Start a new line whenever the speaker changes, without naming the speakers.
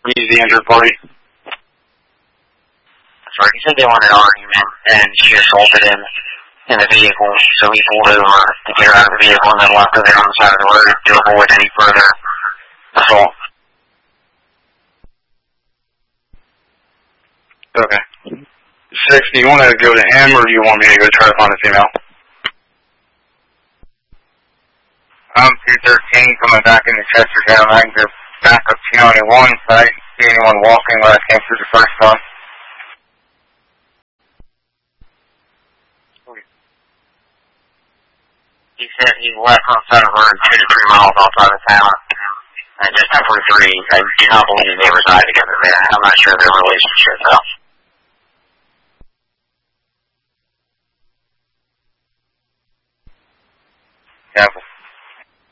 He's the injured party.
Sorry, he said they wanted an argument, and she assaulted him in the vehicle, so he pulled over to get her out of the vehicle and then left her there on the side of the road to avoid any further assault.
Okay. 6, do you want to go to him, or do you want me to go try to find the female?
I'm 213 coming back into Chestertown. I can go back up 291, so I didn't see anyone walking when I came through the first one.
He said he left on the side of the road 2 to 3 miles outside of town. And just after 3, I do not believe they reside together there. I'm not sure of their relationship, though.
Yeah.